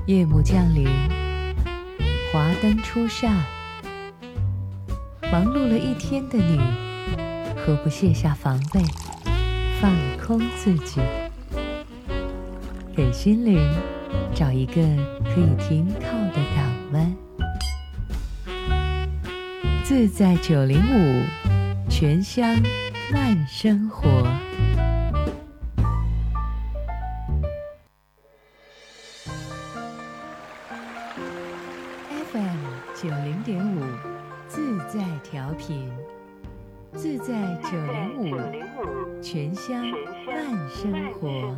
夜幕降临，华灯初上，忙碌了一天的你，何不卸下防备，放空自己，给心灵找一个可以停靠的港湾。自在905，全乡慢生活。FM90.5，自在调频，自在905，全乡慢生活。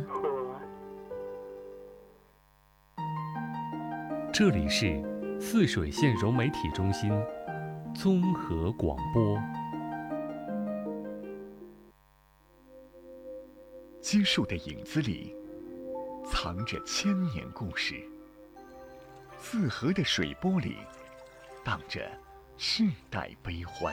这里是泗水县融媒体中心综合广播。 基树的影子里藏着千年故事，泗河的水波里荡着世代悲欢。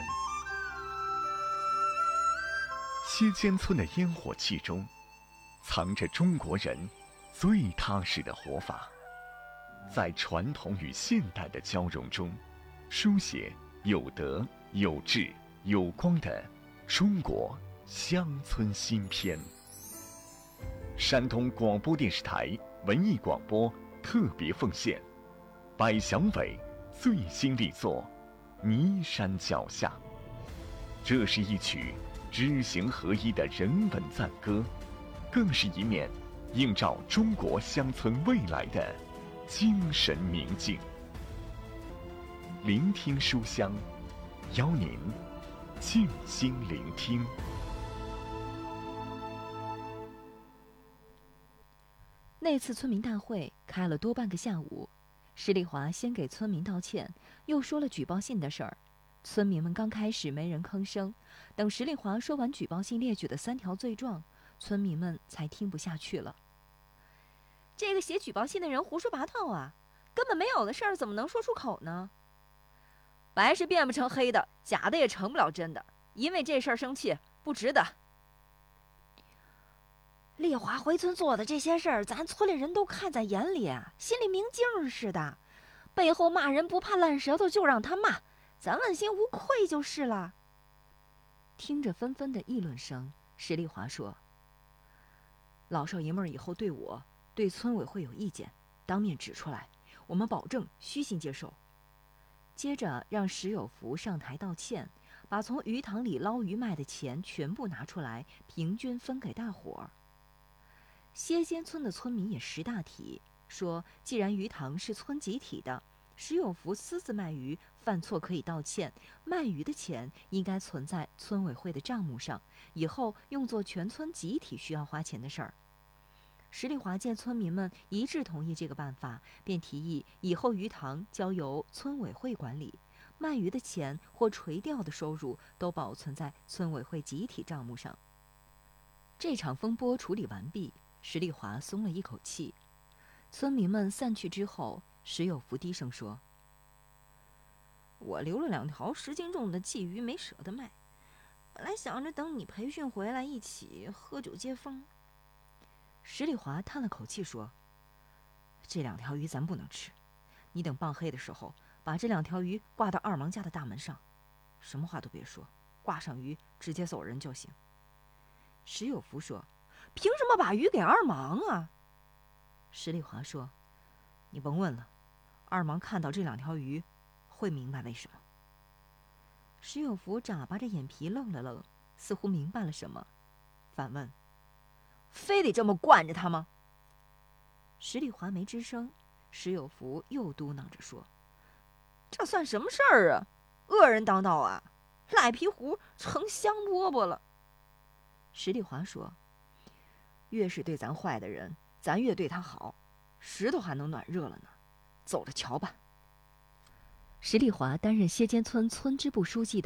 歇间村的烟火气中藏着中国人最踏实的活法，在传统与现代的交融中，书写有德有志有光的中国乡村新篇。山东广播电视台文艺广播特别奉献百祥伟最新力作《泥山脚下》。这是一曲知行合一的人文赞歌，更是一面映照中国乡村未来的精神明镜。聆听书香，邀您静心聆听。 那次村民大会开了多半个下午，石丽华先给村民道歉，又说了举报信的事儿。村民们刚开始没人吭声，等石丽华说完举报信列举的3条罪状，村民们才听不下去了。这个写举报信的人胡说八道啊，根本没有的事儿怎么能说出口呢？白是变不成黑的，假的也成不了真的，因为这事儿生气不值得。丽华回村做的这些事儿，咱村里人都看在眼里，心里明镜似的。背后骂人不怕烂舌头，就让他骂，咱问心无愧就是了。听着纷纷的议论声，石丽华说：“老少爷们儿以后对我、对村委会有意见，当面指出来，我们保证虚心接受。”接着让石有福上台道歉，把从鱼塘里捞鱼卖的钱全部拿出来，平均分给大伙儿。歇间村的村民也识大体，说既然鱼塘是村集体的，石有福私自卖鱼犯错可以道歉，卖鱼的钱应该存在村委会的账目上，以后用作全村集体需要花钱的事儿。石丽华见村民们一致同意这个办法，便提议以后鱼塘交由村委会管理，卖鱼的钱或垂钓的收入都保存在村委会集体账目上。这场风波处理完毕，石丽华松了一口气。村民们散去之后，石有福低声说：“我留了2条10斤重的鲫鱼没舍得卖，本来想着等你培训回来一起喝酒接风。”石丽华叹了口气说：“这2条鱼咱不能吃，你等傍黑的时候把这2条鱼挂到二毛家的大门上，什么话都别说，挂上鱼直接走人就行。”石有福说：“凭什么把鱼给二毛啊？”石丽华说：“你甭问了，二毛看到这2条鱼会明白为什么。”石有福眨巴着眼皮愣了愣，似乎明白了什么，反问：“非得这么惯着他吗？”石丽华没吱声，石有福又嘟囔着说：“这算什么事儿啊？恶人当道啊，赖皮糊成香饽饽了。”石丽华说：“越是对咱坏的人，咱越对他好，石头还能暖热了呢。走着瞧吧。”石丽华担任歇间村村支部书记的